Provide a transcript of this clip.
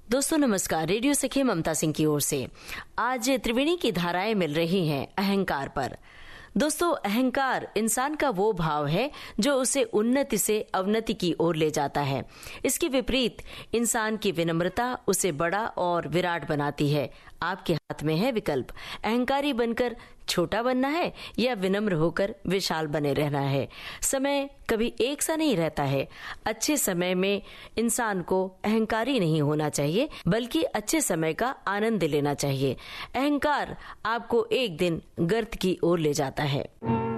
दोस्तों नमस्कार। रेडियो सखी ममता सिंह की ओर से आज त्रिवेणी की धाराएं मिल रही हैं अहंकार पर। दोस्तों, अहंकार इंसान का वो भाव है जो उसे उन्नति से अवनति की ओर ले जाता है। इसके विपरीत इंसान की विनम्रता उसे बड़ा और विराट बनाती है। आपके हाथ में है विकल्प, अहंकारी बनकर छोटा बनना है या विनम्र होकर विशाल बने रहना है। समय कभी एक सा नहीं रहता है। अच्छे समय में इंसान को अहंकारी नहीं होना चाहिए, बल्कि अच्छे समय का आनंद लेना चाहिए। अहंकार आपको एक दिन गर्त की ओर ले जाता है।